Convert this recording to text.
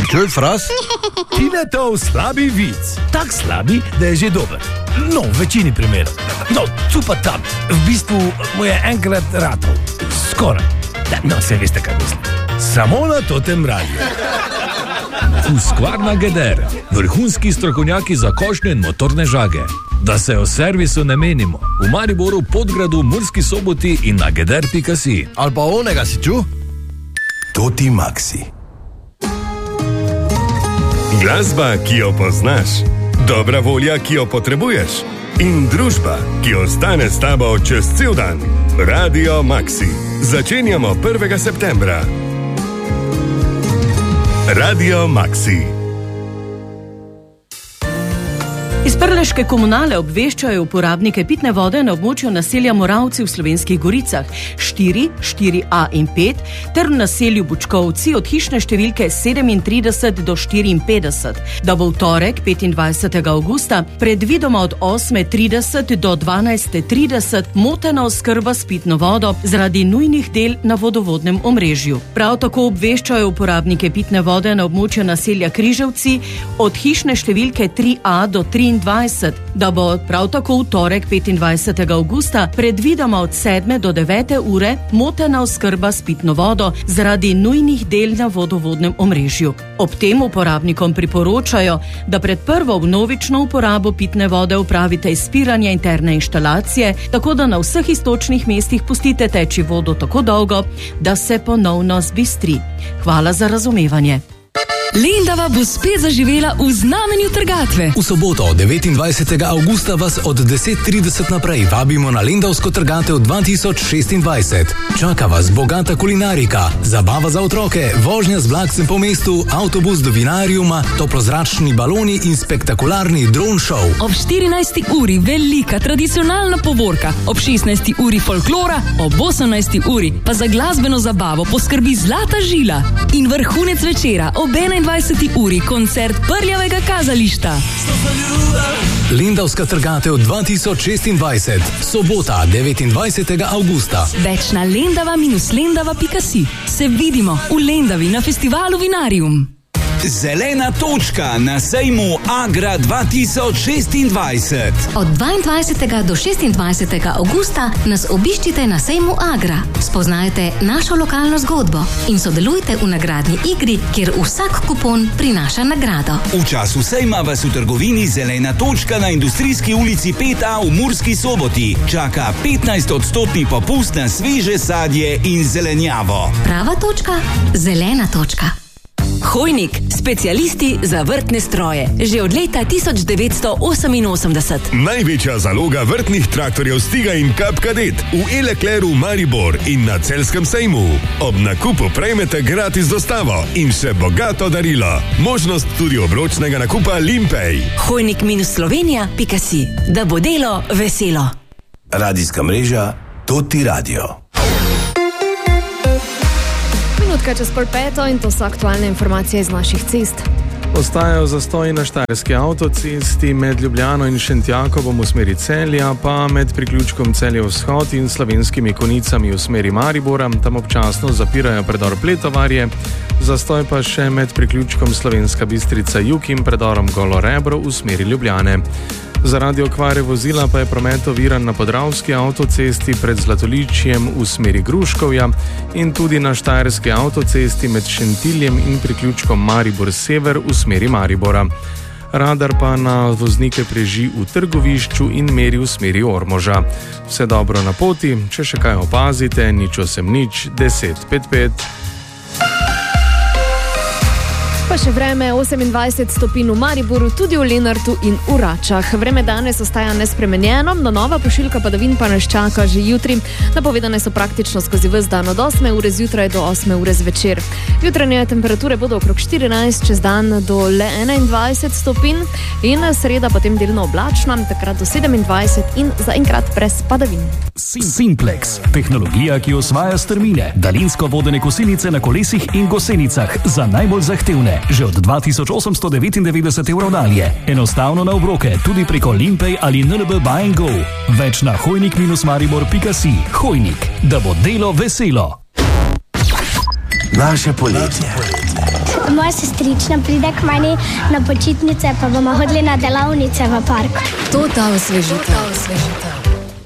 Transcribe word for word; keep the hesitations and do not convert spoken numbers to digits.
čuj, fras? Tinetov slabi vic. Tak slabi, da je že dober. No, v večini primerov. No, tu pa tam. V bistvu mu je enkrat ratov. Skoraj. No, se veste, kaj mislim. Samo na totem radiju. Husqvarna Geder. Vrhunski strokovnjaki za košnje in motorne žage. Da se o servisu ne menimo. V Mariboru, Podgradu, Murski Soboti in na geder pika si. Ali pa onega si ču? Toti Maxi. Glasba, ki jo poznaš. Dobra volja, ki jo potrebuješ. In družba, ki ostane s tabo čez cel dan. Radio Maxi. Začenjamo prvega septembra. Radio Maxi. Iz Prleške komunale obveščajo uporabnike pitne vode na območju naselja Moravci v Slovenskih Goricah štiri, štiri a in pet ter v naselju Bučkovci od hišne številke sedemintrideset do štiriinpetdeset, da bo v torek petindvajsetega avgusta predvidoma od osme trideset do dvanajste trideset motena oskrba s pitno vodo zaradi nujnih del na vodovodnem omrežju. Prav tako obveščajo uporabnike pitne vode na območju naselja Križevci od hišne številke tri a do triindvajset, da bo prav tako v torek petindvajsetega avgusta predvidoma od sedme do devete ure motena oskrba s pitno vodo zaradi nujnih del na vodovodnem omrežju. Ob tem uporabnikom priporočajo, da pred prvo vnovično uporabo pitne vode upravite izpiranje interne inštalacije, tako da na vseh iztočnih mestih pustite teči vodo tako dolgo, da se ponovno zbistri. Hvala za razumevanje. Lendava bo spet zaživela v znamenju trgatve. V soboto, devetindvajsetega avgusta vas od deset trideset naprej vabimo na Lendavsko trgatev dva tisoč šestindvajset. Čaka vas bogata kulinarika, zabava za otroke, vožnja z vlakcem po mestu, avtobus do vinariuma, toplozračni baloni in spektakularni drone show. Ob štirinajsti uri velika tradicionalna povorka, ob šestnajsti uri folklora, ob osemnajsti uri pa za glasbeno zabavo poskrbi Zlata žila. In vrhunec večera ob enaindvajseti uri koncert Prljavega kazališta. Lendavska trgatev dva tisoč šestindvajset, sobota devetindvajsetega avgusta. Več na lendava minus lendava pika si. Se vidimo v Lendavi na festivalu Vinarium. Zelena točka na sejmu Agra dva tisoč šestindvajset. Od dvaindvajsetega do šestindvajsetega avgusta nas obiščite na sejmu Agra. Spoznajte našo lokalno zgodbo in sodelujte v nagradni igri, kjer vsak kupon prinaša nagrado. V času sejma vas v trgovini Zelena točka na Industrijski ulici pet a v Murski Soboti čaka petnajst odstotni popust na sveže sadje in zelenjavo. Prava točka, zelena točka. Hojnik, specialisti za vrtne stroje. Že od leta tisoč devetsto oseminosemdeset. Največja zaloga vrtnih traktorjev Stiga in Kap Kadet v Elekleru Maribor in na Celjskem sejmu. Ob nakupu prejmete gratis dostavo in še bogato darilo. Možnost tudi obročnega nakupa Limpej. Hojnik minus Slovenija pika si. Da bo delo veselo. Radijska mreža Toti Radio. Minutka čez pol peto in to so aktualne informacije iz naših cest. Ostajajo zastoji na štajerski avtocesti med Ljubljano in Šentjakobom v smeri Celja, pa med priključkom Celje vzhod in Slovenskimi Konicami v smeri Maribora. Tam občasno zapirajo predor Pletovarje, zastoj pa še med priključkom Slovenska Bistrica jug in predorom Golo Rebro v smeri Ljubljane. Zaradi okvare vozila pa je promet oviran na Podravski avtocesti pred Zlatoličjem v smeri Gruškovja in tudi na štajerski avtocesti med Šentiljem in priključkom Maribor sever v smeri Maribora. Radar pa na voznike preži v Trgovišču in meri v smeri Ormoža. Vse dobro na poti, če še kaj opazite, nič osem nič deset pet pet. Pa še vreme, osemindvajset stopinj v Mariboru, tudi v Lenartu in v Račah. Vreme danes ostaja nespremenjeno, no nova pošiljka padavin pa nas čaka že jutri. Napovedane so praktično skozi ves dan od osme ure zjutraj do osme ure zvečer. Jutranje temperature bodo okrog štirinajst, čez dan do le enaindvajset stopinj in sreda potem delno oblačna, takrat do sedemindvajset in zaenkrat brez padavin. Simplex, tehnologija, ki osvaja strmine, daljinsko vodene kosilnice na kolesih in gosenicah za najbolj zahtevne. Že od dva tisoč osemsto devetindevetdeset evrov dalje. Enostavno na obroke, tudi preko Limpej ali N L B Buy and Go. Več na hojnik minus maribor pika si. Hojnik, da bo delo veselo. Naše poletje. moja sestrična pride k meni na počitnice, pa bomo hodili na delavnice v park. To ta osvežitev.